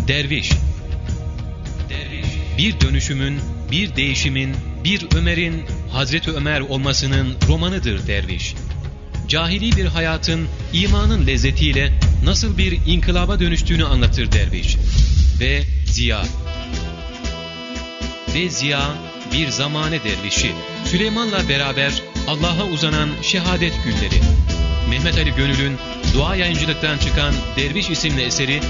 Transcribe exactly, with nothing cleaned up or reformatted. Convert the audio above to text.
Derviş. Bir dönüşümün, bir değişimin, bir Ömer'in Hazreti Ömer olmasının romanıdır Derviş. Cahili bir hayatın imanın lezzetiyle nasıl bir inkılaba dönüştüğünü anlatır Derviş. Ve Ziya. Ve Ziya bir zamane dervişi. Süleyman'la beraber Allah'a uzanan şehadet gülleri. Mehmet Ali Gönül'ün dua yayıncılıktan çıkan Derviş isimli eseri